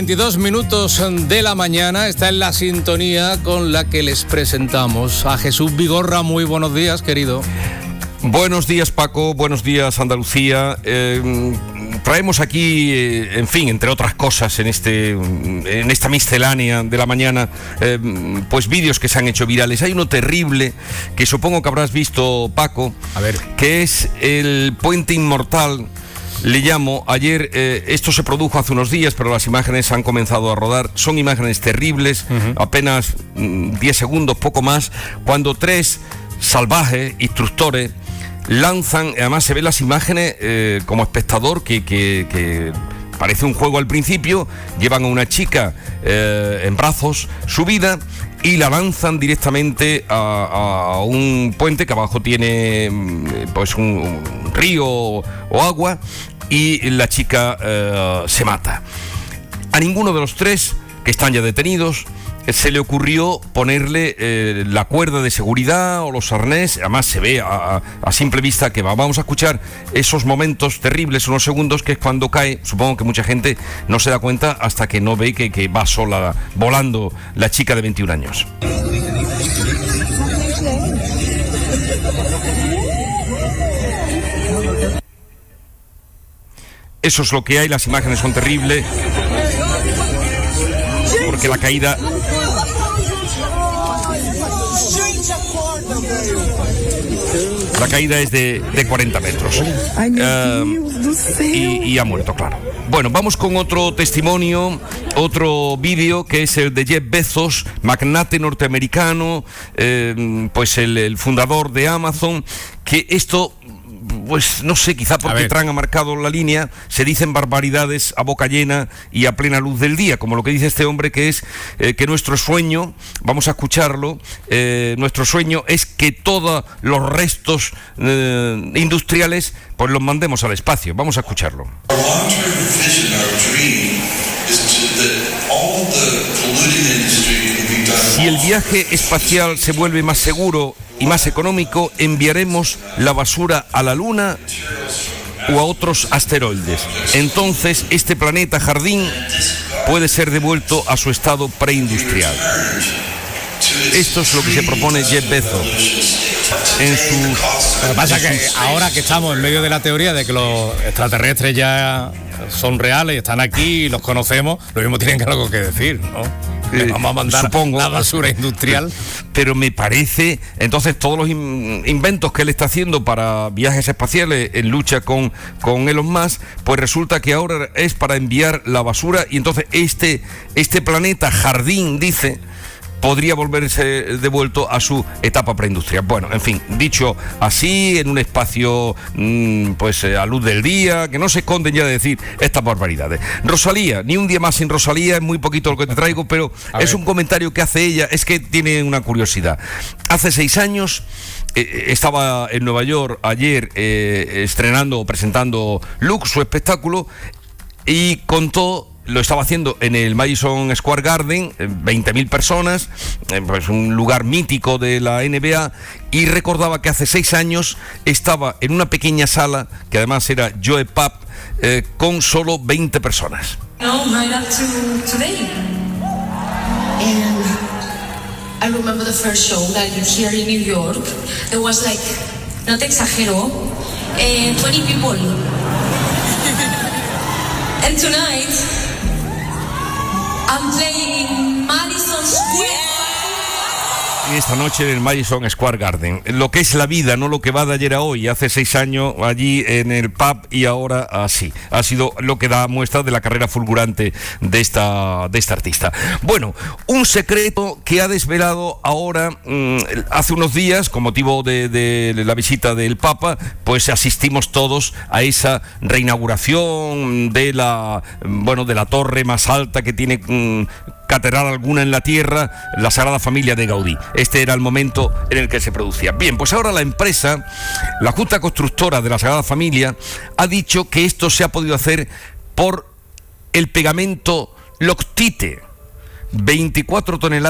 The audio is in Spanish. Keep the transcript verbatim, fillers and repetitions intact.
veintidós minutos de la mañana, está en la sintonía con la que les presentamos a Jesús Vigorra. Muy buenos días, querido. Buenos días, Paco, buenos días, Andalucía. Eh, traemos aquí, eh, en fin, entre otras cosas, en este, en esta miscelánea de la mañana, eh, pues vídeos que se han hecho virales. Hay uno terrible que supongo que habrás visto, Paco, a ver, que es el puente inmortal. Le llamo, ayer, eh, esto se produjo hace unos días, pero las imágenes han comenzado a rodar. Son imágenes terribles, uh-huh. apenas mm, diez segundos, poco más, cuando tres salvajes instructores lanzan, además se ven las imágenes eh, como espectador, que, que, que parece un juego al principio, llevan a una chica eh, en brazos subida y la lanzan directamente a, a un puente que abajo tiene pues un, un río o agua, y la chica eh, se mata. A ninguno de los tres, que están ya detenidos, se le ocurrió ponerle eh, la cuerda de seguridad o los arnés. Además se ve a, a, a simple vista que va. Vamos a escuchar esos momentos terribles, unos segundos, que es cuando cae. Supongo que mucha gente no se da cuenta hasta que no ve que, que va sola volando la chica de veintiún años. Eso es lo que hay, las imágenes son terribles, porque la caída... La caída es de, de cuarenta metros. Uh, y, y ha muerto, claro. Bueno, vamos con otro testimonio, otro vídeo, que es el de Jeff Bezos, magnate norteamericano, eh, pues el, el fundador de Amazon, que esto... Pues no sé, quizá porque Trump ha marcado la línea, se dicen barbaridades a boca llena y a plena luz del día, como lo que dice este hombre, que es eh, que nuestro sueño, vamos a escucharlo, eh, nuestro sueño es que todos los restos eh, industriales pues los mandemos al espacio. Vamos a escucharlo. Si el viaje espacial se vuelve más seguro y más económico, enviaremos la basura a la Luna o a otros asteroides. Entonces, este planeta jardín puede ser devuelto a su estado preindustrial. Esto es lo que se propone Jeff Bezos en su... Lo que pasa es que ahora que estamos en medio de la teoría de que los extraterrestres ya son reales, están aquí y los conocemos, lo mismo tienen que algo que decir, ¿no? Le vamos a mandar Supongo, la basura industrial. Pero me parece, entonces todos los in, inventos que él está haciendo para viajes espaciales en lucha con, con Elon Musk, pues resulta que ahora es para enviar la basura, y entonces este, este planeta jardín, dice, podría volverse devuelto a su etapa preindustrial. Bueno, en fin, dicho así, en un espacio mmm, pues a luz del día, que no se esconden ya de decir estas barbaridades. Rosalía, ni un día más sin Rosalía, es muy poquito lo que te traigo, pero a es ver. Un comentario que hace ella, es que tiene una curiosidad. Hace seis años eh, estaba en Nueva York ayer eh, estrenando o presentando Look, su espectáculo, y contó... Lo estaba haciendo en el Madison Square Garden, veinte mil personas, pues un lugar mítico de la N B A, y recordaba que hace seis años estaba en una pequeña sala, que además era Joe Pub, eh, con solo veinte personas. No, right up to today. And I remember the first show that you here in New York. There was like, no te exagero, eh, twenty people. And tonight I'm playing in Madison Square. Esta noche en el Madison Square Garden. Lo que es la vida, no lo que va de ayer a hoy. Hace seis años allí en el pub y ahora así. Ha sido lo que da muestra de la carrera fulgurante de esta, de esta artista. Bueno, un secreto que ha desvelado ahora, mmm, hace unos días, con motivo de, de la visita del Papa, pues asistimos todos a esa reinauguración de la, bueno, de la torre más alta que tiene mmm, catedral alguna en la tierra, la Sagrada Familia de Gaudí. Este era el momento en el que se producía. Bien, pues ahora la empresa, la Junta Constructora de la Sagrada Familia, ha dicho que esto se ha podido hacer por el pegamento Loctite, veinticuatro toneladas